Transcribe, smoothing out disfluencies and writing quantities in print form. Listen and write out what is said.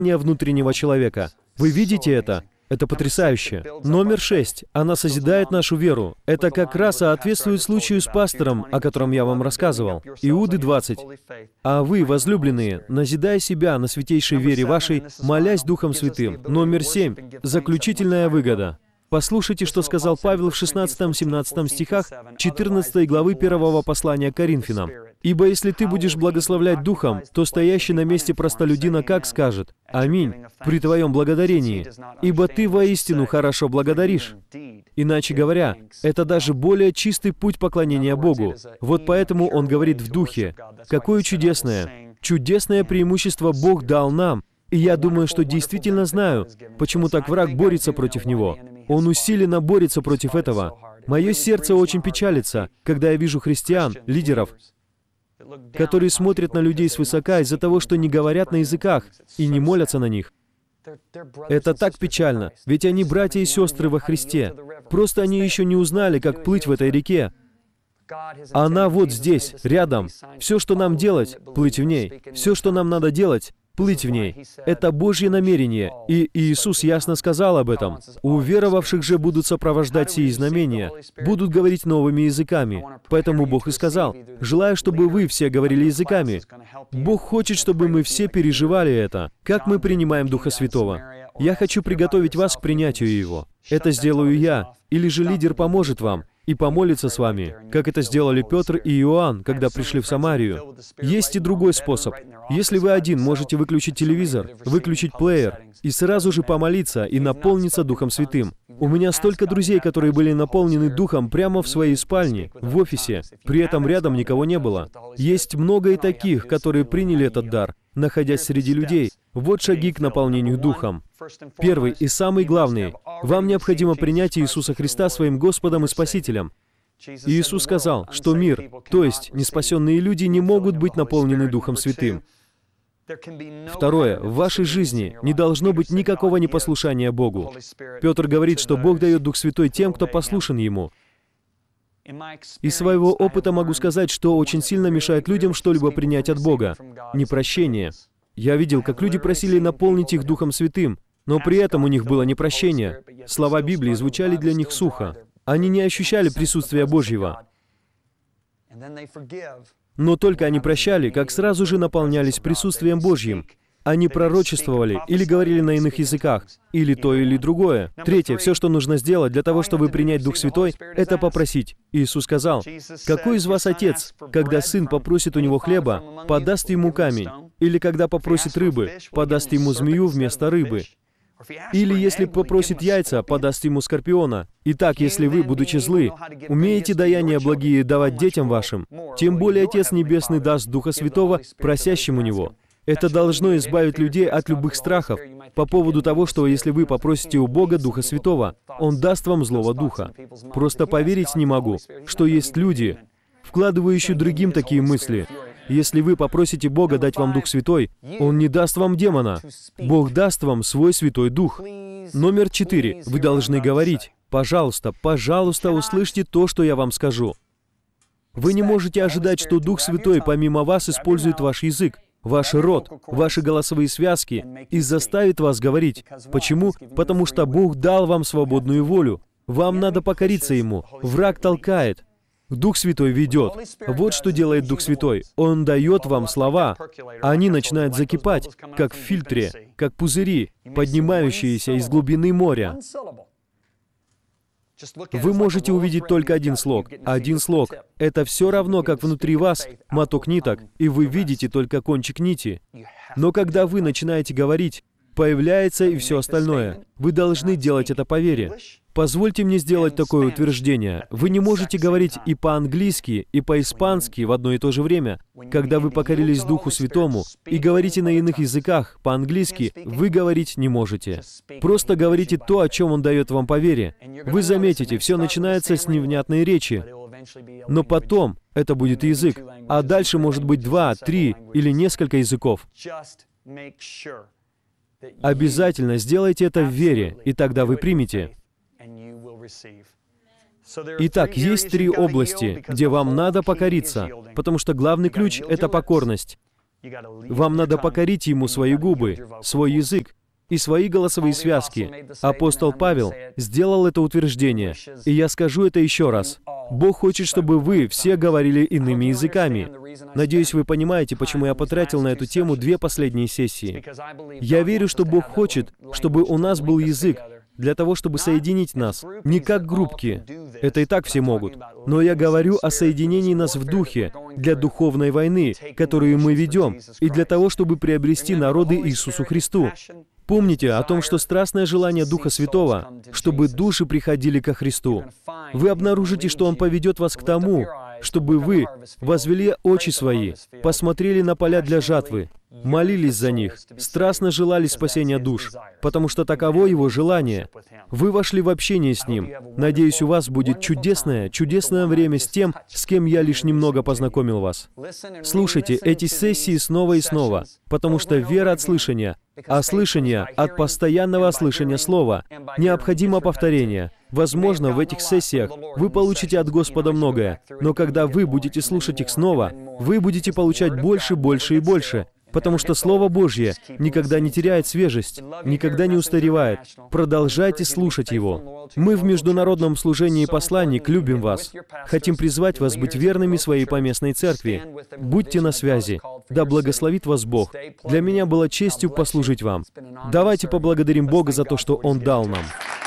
внутреннего человека. Вы видите это? Это потрясающе. Номер 6. Она созидает нашу веру. Это как раз соответствует случаю с пастором, о котором я вам рассказывал. Иуды 20. А вы, возлюбленные, назидая себя на святейшей вере вашей, молясь Духом Святым. Номер 7. Заключительная выгода. Послушайте, что сказал Павел в 16-17 стихах 14 главы 1 послания к Коринфянам. «Ибо если ты будешь благословлять Духом, то стоящий на месте простолюдина как скажет: Аминь, при твоем благодарении, ибо ты воистину хорошо благодаришь». Иначе говоря, это даже более чистый путь поклонения Богу. Вот поэтому он говорит в Духе. Какое чудесное преимущество Бог дал нам. И я думаю, что действительно знаю, почему так враг борется против него. Он усиленно борется против этого. Мое сердце очень печалится, когда я вижу христиан, лидеров, которые смотрят на людей свысока из-за того, что не говорят на языках и не молятся на них. Это так печально, ведь они братья и сестры во Христе. Просто они еще не узнали, как плыть в этой реке. Она вот здесь, рядом. Все, что нам делать, плыть в ней. Все, что нам надо делать, плыть в ней. Это Божье намерение, и Иисус ясно сказал об этом. У веровавших же будут сопровождать сии знамения, будут говорить новыми языками. Поэтому Бог и сказал: «Желаю, чтобы вы все говорили языками». Бог хочет, чтобы мы все переживали это. Как мы принимаем Духа Святого? Я хочу приготовить вас к принятию Его. Это сделаю я, или же лидер поможет вам и помолится с вами, как это сделали Петр и Иоанн, когда пришли в Самарию. Есть и другой способ. Если вы один можете выключить телевизор, выключить плеер, и сразу же помолиться и наполниться Духом Святым. У меня столько друзей, которые были наполнены Духом прямо в своей спальне, в офисе, при этом рядом никого не было. Есть много и таких, которые приняли этот дар, находясь среди людей. Вот шаги к наполнению Духом. Первый и самый главный. Вам необходимо принять Иисуса Христа своим Господом и Спасителем. Иисус сказал, что мир, то есть неспасенные люди, не могут быть наполнены Духом Святым. Второе. В вашей жизни не должно быть никакого непослушания Богу. Петр говорит, что Бог дает Дух Святой тем, кто послушен Ему. Из своего опыта могу сказать, что очень сильно мешает людям что-либо принять от Бога. Непрощение. Я видел, как люди просили наполнить их Духом Святым, но при этом у них было непрощение. Слова Библии звучали для них сухо. Они не ощущали присутствия Божьего. Но только они прощали, как сразу же наполнялись присутствием Божьим. Они пророчествовали или говорили на иных языках, или то, или другое. Третье, все, что нужно сделать для того, чтобы принять Дух Святой, это попросить. Иисус сказал: «Какой из вас отец, когда сын попросит у него хлеба, подаст ему камень? Или когда попросит рыбы, подаст ему змею вместо рыбы? Или если попросит яйца, подаст ему скорпиона? Итак, если вы, будучи злы, умеете даяния благие давать детям вашим, тем более Отец Небесный даст Духа Святого просящим у Него». Это должно избавить людей от любых страхов по поводу того, что если вы попросите у Бога Духа Святого, Он даст вам злого духа. Просто поверить не могу, что есть люди, вкладывающие другим такие мысли. Если вы попросите Бога дать вам Дух Святой, Он не даст вам демона. Бог даст вам свой Святой Дух. Номер 4. Вы должны говорить: «Пожалуйста, пожалуйста, услышьте то, что я вам скажу». Вы не можете ожидать, что Дух Святой помимо вас использует ваш язык, ваш рот, ваши голосовые связки и заставит вас говорить. Почему? Потому что Бог дал вам свободную волю. Вам надо покориться Ему. Враг толкает. Дух Святой ведет. Вот что делает Дух Святой. Он дает вам слова. Они начинают закипать, как в фильтре, как пузыри, поднимающиеся из глубины моря. Вы можете увидеть только один слог. Один слог. Это все равно, как внутри вас моток ниток, и вы видите только кончик нити. Но когда вы начинаете говорить, появляется и все остальное. Вы должны делать это по вере. Позвольте мне сделать такое утверждение. Вы не можете говорить и по-английски, и по-испански в одно и то же время. Когда вы покорились Духу Святому и говорите на иных языках по-английски, вы говорить не можете. Просто говорите то, о чем Он дает вам по вере. Вы заметите, все начинается с невнятной речи. Но потом это будет язык, а дальше может быть 2, 3 или несколько языков. Обязательно сделайте это в вере, и тогда вы примете. Итак, есть 3 области, где вам надо покориться, потому что главный ключ — это покорность. Вам надо покорить Ему свои губы, свой язык и свои голосовые связки. Апостол Павел сделал это утверждение, и я скажу это еще раз. Бог хочет, чтобы вы все говорили иными языками. Надеюсь, вы понимаете, почему я потратил на эту тему 2 последние сессии. Я верю, что Бог хочет, чтобы у нас был язык, для того, чтобы соединить нас. Не как группки. Это и так все могут. Но я говорю о соединении нас в духе, для духовной войны, которую мы ведем, и для того, чтобы приобрести народы Иисусу Христу. Помните о том, что страстное желание Духа Святого, чтобы души приходили ко Христу. Вы обнаружите, что Он поведет вас к тому, чтобы вы возвели очи свои, посмотрели на поля для жатвы, молились за них, страстно желали спасения душ, потому что таково Его желание. Вы вошли в общение с Ним. Надеюсь, у вас будет чудесное время с тем, с кем я лишь немного познакомил вас. Слушайте эти сессии снова и снова, потому что вера от слышания, а слышание от постоянного слышания Слова. Необходимо повторение. Возможно, в этих сессиях вы получите от Господа многое, но когда вы будете слушать их снова, вы будете получать больше, больше и больше, потому что Слово Божье никогда не теряет свежесть, никогда не устаревает. Продолжайте слушать его. Мы в Международном служении «Посланник» любим вас. Хотим призвать вас быть верными своей поместной церкви. Будьте на связи. Да благословит вас Бог. Для меня было честью послужить вам. Давайте поблагодарим Бога за то, что Он дал нам.